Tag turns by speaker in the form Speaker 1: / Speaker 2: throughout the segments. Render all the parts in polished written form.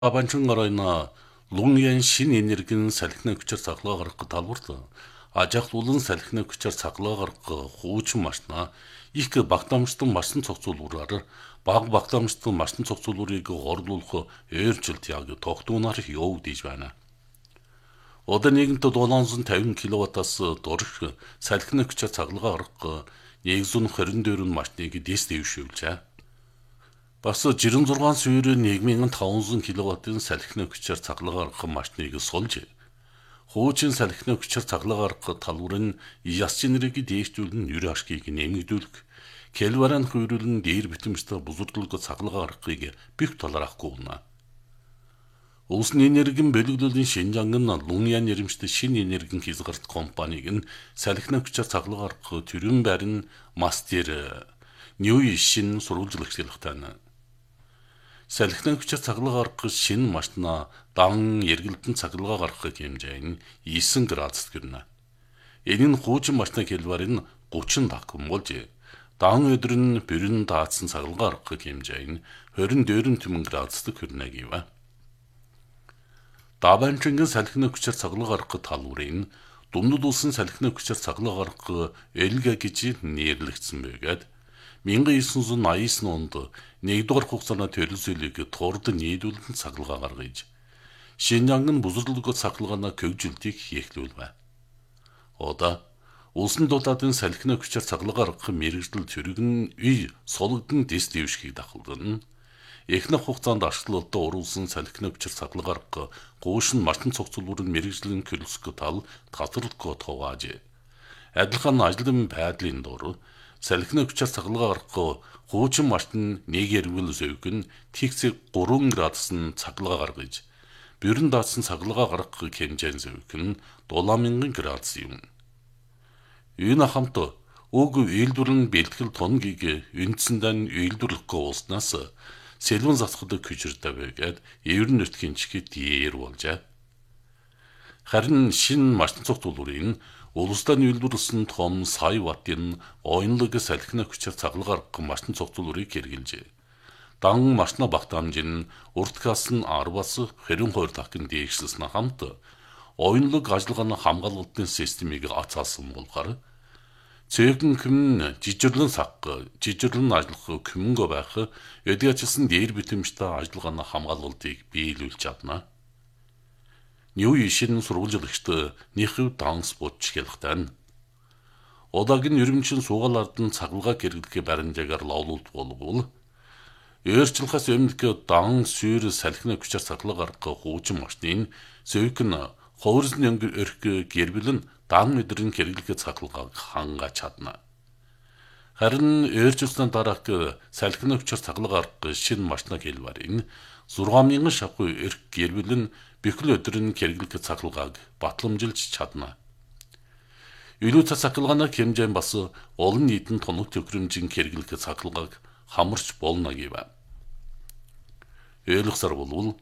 Speaker 1: Абанчунгоройна лунгийн шин энергийн салхины хүчээр цаглаа гаргах талбарт ажиглуулан салхины хүчээр цаглаа гаргах хуучин машина их багтаамжтай машин цогцолгоороор багтаамжтай машин цогцолгоорыг орлуулах eerжилт яг тогтуунаар явагдаж байна. Одоо нэгэнт 750 кВт-аас дорж салхины хүчээр цаглаа гаргах 124 машиныг дэс дэвшүүлжээ. Бас 96 сүүр 1500 кВт-ын салхины хүчээр цаглаа гаргах машиныг сулж хуучин салхины хүчээр цаглаа гаргах талбарын яс энергийг дээшлүүлэн нэр ашгийг нэмэгдүүлэх кельваран хөрөлн дээр битэмжтэй бузурдлыг цаглаа гаргахыг бих таларахгүй байна. Улсын энергийн бөлөглөлийн Шинжангын Луньян нэрмжтэй шинэ энергийн хязгаарт компаниг нь салхины хүчээр цаглаа гаргах төрийн байрны мастер Нью шин сурвалжлагч тань. Салхины хүчээр цаглаа гаргах шинэ машина дан эргэлтэн цаглаа гаргах хэмжээ нь 9 градус гэрнэ. Энэ нь хуучин машина кельварын 30 дахин болж дан өдөр нь бүрэн даацсан цаглаа гаргах хэмжээ нь 24 градусд хүрнэ гэв. Дабанчингийн салхины хүчээр цаглаа гаргах талбарын Дундад улсын салхины хүчээр цаглаа гаргах Элга гэж нэрлэгдсэн байгаад 1989 онд 1-р хугацааны төлөвлөлийг турд нийлүүлэн цаглаа гаргаж Шинжангын бузарлаг цаглагааны көгжилтийг хийхлүүлвэ. Одоо улсын дулаатын салхины хүчээр цаглаа гаргах мэргэжил төрөгн үй сулгдан дэс дэвшгийг дахалдан эхнэх хугацаанд ашиглалтад оруулсан салхины хүчээр цаглаа гаргах гуушин машин цогцлуурын мэргэжлийн көлсгө тал татварлахгүй тувааж адилхан ажлын байдлын дор салхины хүчээр цаглаа гаргах хуучин машин нэг эргэл зөвгөн тэгцэг 3 градусын цаглаа гаргаж бүрэн даасан цаглаа гаргах хэмжээний зөвгөн 7000 градус юм. Энэ хамт уг үйлдвэрлэн бэлтгэл тонгийг үндсэндээ үйлдвэрлэхгүй ууснаас сэлвэн засахад хүчиртэй байгаад еврын нутгийн чихэд дээр болжээ. Харин шинэ машин цогцлуурын улстай үйлдвэрлэсэн том сая ваттын оюунлаг салхины хүчээр цаглаа гаргах машин цогцлуурыг хэрэгжилжээ. Дан машина багтаамж нь уртгаас нь 10-аас 22 дахин дээшлсэн хамт оюунлаг ажиллагааны хамгаалалтын системийг ацаасан болохоор цэгэн хүмүн жижирлэн ажиллах хүмүнгө байх эдгэжсэн дээр битэмжтэй ажиллагааны хамгаалалтыг биелүүлж чадна. Нью шин сурвалжлагчд нэхэв данс бодч хэлэхтэн. Одоогийн ерөнхий суугаал ардан цаглаа гэргэлэх баримжаагаар лавлуулт болвол eerчлахаас өмнө дан сүүр салхины хүчээр цаглаа гаргах хуучин машины зөйкн ховрзны өрх гэрбэлэн дан өдрийн хэрэглэх цаглагааг хангаж чадна. Харин eerчлсэн дараах салхины хүчээр цаглаа гаргах шинэ машина кельварын 6000 шавхуу өрх гэрбэлэн бэхэл өдрийн хэрэглэх цаглагааг батламжилж чадна. Илүү цаглагааны хэмжээ бас олон нийтийн тоног төхөөрөмжийн хэрэглэх цаглагааг хамарч болно гэв. Ойлгосоор болвол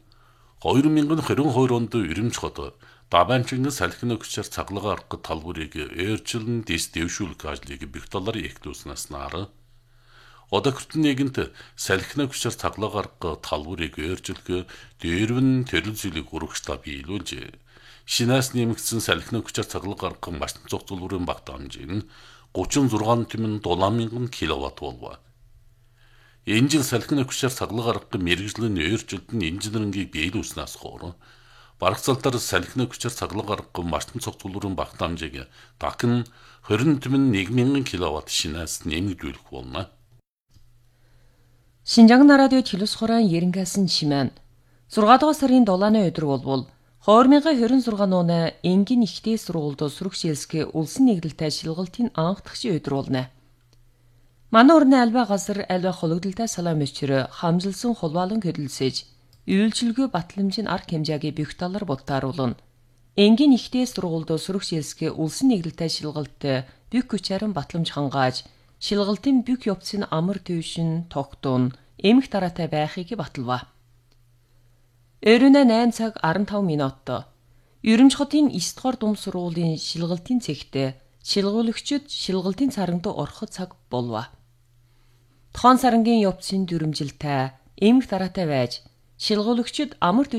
Speaker 1: 2022 онд Ирэмч хот Дабанчингийн салхины хүчээр цаглаа гаргах талбарыг eerжилэн дэс дэвшүүлэх ажлыг бих талаар эхлүүлснээс нар одоо хүртэн нэгэнт салхины хүчээр цаглаа гаргах талбарыг eerжилэх дээрвэн төрөл зүйлийг урагшлаа биелүүлж шинээс нэмэгдсэн салхины хүчээр цаглаа гаргах машин цогцлуурын багтаамж нь 36.7 мянган кВт болов. Энэ жил салхины хүчээр цаглаа гаргах мэргэжлийн eerжилт нь инженерингийг биелүүлснээс хойш барагцаалтаар салхины хүчээр цаглаа гаргах машин цогцлуурын багтаамжийг дахин 21,000 кВт шинээс нэмэгдүүлэх болно.
Speaker 2: Шинжаан радио телевиз хорон Ерингасан шимэн 6 дугаар сарын 7-ны өдөр болвол 2026 оны энгийн ихтэй сургуульд сүрэг шээлсгэ улсын нэгдэлтэй шилгалтын анх дахь өдөр болно. Манай орны альва газар альва хологдолтой салам өчрө хамжилсан холбоолон хөдөлсөж үйлчилгээ батламжийн арга хэмжээгээ бих талаар бодтааруулна. Энгийн ихтэй сургуульд сүрэг шээлсгэ улсын нэгдэлтэй шилгалттай бих хүчээрэн батламж хангааж шилгалтын бих явцын амар төвшин тогтун эмх дараатай байхыг баталва. Өрөөнө 8 цаг 15 минут. Ерөнч хотын 9 дугаар дум сургуулийн шилгалтын цэгтээ шилгуулагчид шилгалтын царангад ороход цаг болва. Тохон сарангийн явцын дүрмжилтэй эмх дараатай байж Шилгүүлэгчид амар